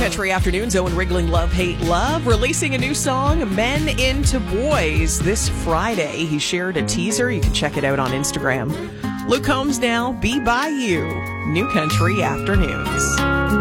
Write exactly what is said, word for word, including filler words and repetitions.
Country Afternoons, Owen Wriggling, Love, Hate, Love, releasing a new song, Men Into Boys, this Friday. He shared a teaser. You can check it out on Instagram. Luke Combs now, Be By You, New Country Afternoons.